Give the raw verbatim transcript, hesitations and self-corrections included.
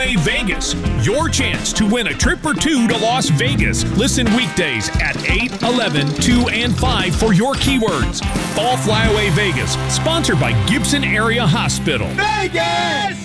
Flyaway Vegas, your chance to win a trip or two to Las Vegas. Listen weekdays at eight, eleven, two, and five for your keywords. Fall Flyaway Vegas, sponsored by Gibson Area Hospital. Vegas!